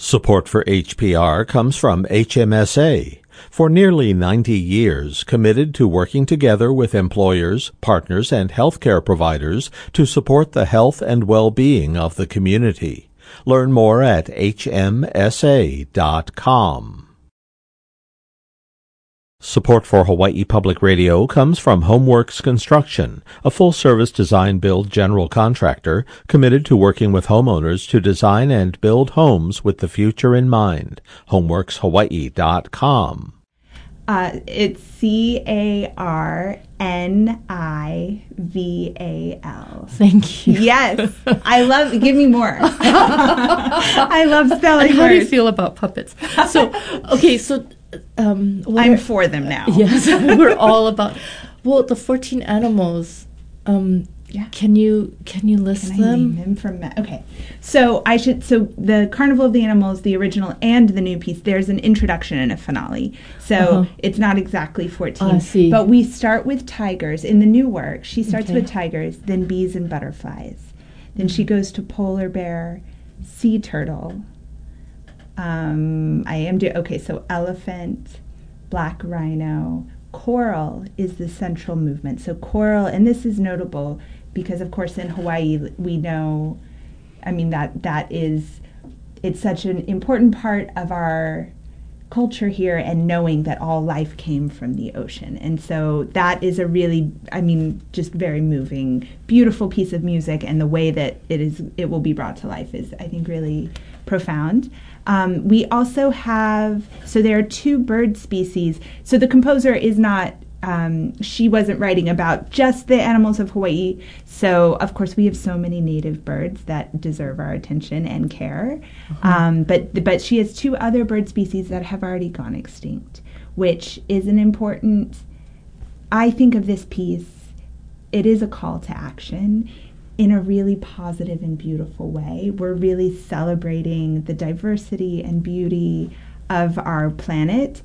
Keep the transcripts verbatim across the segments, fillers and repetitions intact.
Support for H P R comes from H M S A. For nearly ninety years, committed to working together with employers, partners, and healthcare providers to support the health and well-being of the community. Learn more at H M S A dot com. Support for Hawaii Public Radio comes from HomeWorks Construction, a full-service design-build general contractor committed to working with homeowners to design and build homes with the future in mind. homeworks hawaii dot com. Uh, it's C A R N I V A L. Thank you. Yes. I love, give me more. I love spelling and words. How do you feel about puppets? So, okay, so... Um, I'm for them now. Yes, we're all about... Well, the fourteen animals, um, yeah. can you can you list can I them? Name them from... Okay. So, I should... So, the Carnival of the Animals, the original and the new piece, there's an introduction and a finale. So, uh-huh. it's not exactly fourteen. I see. But we start with tigers. In the new work, she starts Okay. with tigers, then bees and butterflies. Then she goes to polar bear, sea turtle. Um, I am doing... Okay, so elephant, black rhino, coral is the central movement. So coral, and this is notable because, of course, in Hawaii, we know... I mean, that that is... It's such an important part of our culture here, and knowing that all life came from the ocean. And so that is a really, I mean, just very moving, beautiful piece of music, and the way that it is, it will be brought to life is, I think, really profound. Um, we also have, so there are two bird species. So the composer is not, um, she wasn't writing about just the animals of Hawaii. So, of course, we have so many native birds that deserve our attention and care. Mm-hmm. Um, but, but she has two other bird species that have already gone extinct, which is an important, I think of this piece, it is a call to action in a really positive and beautiful way. We're really celebrating the diversity and beauty of our planet,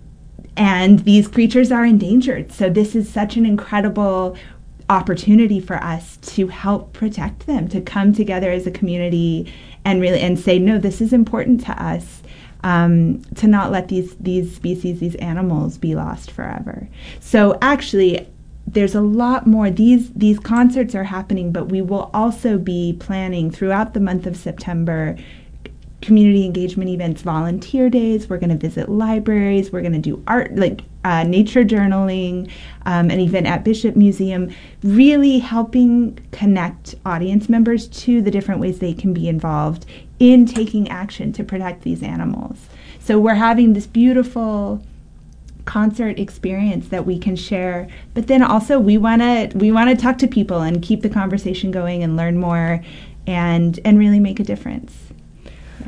and these creatures are endangered. So this is such an incredible opportunity for us to help protect them, to come together as a community and really and say, no, this is important to us, um, to not let these these species, these animals, be lost forever. So actually, there's a lot more. These these concerts are happening, but we will also be planning throughout the month of September community engagement events, volunteer days. We're going to visit libraries. We're going to do art, like uh, nature journaling, um, an event at Bishop Museum, really helping connect audience members to the different ways they can be involved in taking action to protect these animals. So we're having this beautiful concert experience that we can share, but then also we want to we want to talk to people and keep the conversation going and learn more and and really make a difference. Yeah.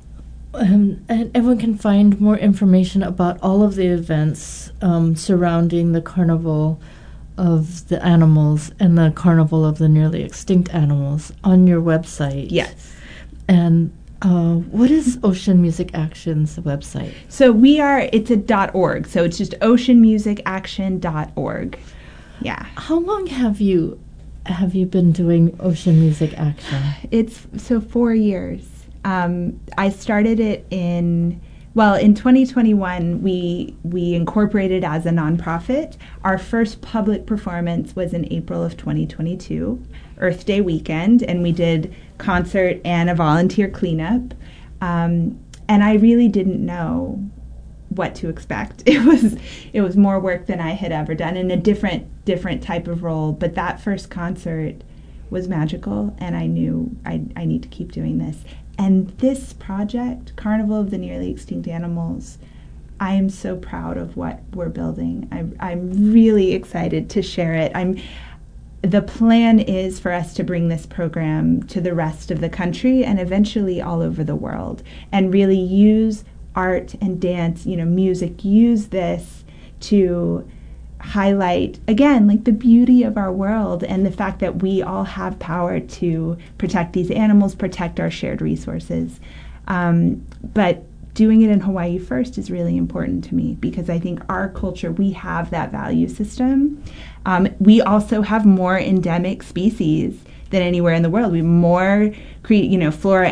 Um, and everyone can find more information about all of the events um, surrounding the Carnival of the Animals and the Carnival of the Nearly Extinct Animals on your website. Yes. And Uh, what is Ocean Music Action's website? So we are, it's a .org, so it's just ocean music action dot org. Yeah. How long have you have you been doing Ocean Music Action? It's, so four years. Um, I started it in, well, in twenty twenty-one, we we incorporated as a nonprofit. Our first public performance was in April of twenty twenty-two, Earth Day weekend, and we did concert and a volunteer cleanup. Um, and I really didn't know what to expect. It was it was more work than I had ever done in a different different type of role. But that first concert was magical, and I knew I I need to keep doing this. And this project, Carnival of the Nearly Extinct Animals, I am so proud of what we're building. I, I'm really excited to share it. I'm. The plan is for us to bring this program to the rest of the country and eventually all over the world, and really use art and dance, you know, music, use this to highlight, again, like the beauty of our world and the fact that we all have power to protect these animals, protect our shared resources. Um, but doing it in Hawaii first is really important to me, because I think our culture, we have that value system. Um, we also have more endemic species than anywhere in the world. We have more, cre- you know, flora